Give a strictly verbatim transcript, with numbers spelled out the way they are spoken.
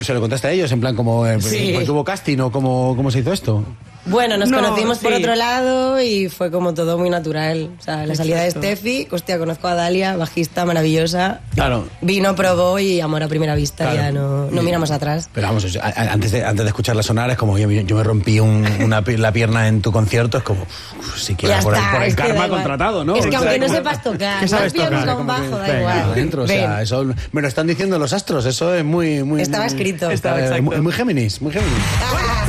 ¿Se lo contaste a ellos? En plan, como eh, Sí. porque hubo casting o cómo, cómo se hizo esto. Bueno, nos No, conocimos por sí. otro lado y fue como todo muy natural. O sea, la salida Exacto. de Steffi, hostia, conozco a Dalia, bajista maravillosa. Claro. Vino, probó y amor a primera vista, Claro. ya no, no miramos atrás. Pero vamos, yo- a- a- antes de, antes de escucharla sonar es como yo, yo me rompí un- una, pi- la pierna en tu concierto, es como uf, si quieres Ya por, el- está, por el es que da karma igual. contratado, ¿no? Es que O sea, aunque no como- sepas tocar, ¿Qué sabes más piernas tocar? con Como que- bajo, da venga, igual. adentro, o sea, Ven. eso me lo están diciendo los astros, eso es muy... muy Estaba muy- escrito. Estaba eh, exacto. muy, muy Géminis, muy Géminis. Ah.